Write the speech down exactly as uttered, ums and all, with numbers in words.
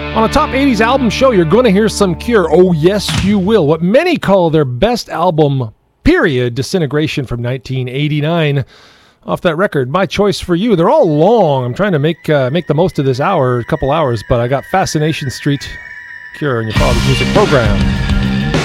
On a top eighties album show, you're going to hear some Cure. Oh, yes, you will. What many call their best album, period, Disintegration from nineteen eighty-nine. Off that record, my choice for you. They're all long. I'm trying to make uh, make the most of this hour, a couple hours, but I got Fascination Street, Cure, in your father's music program.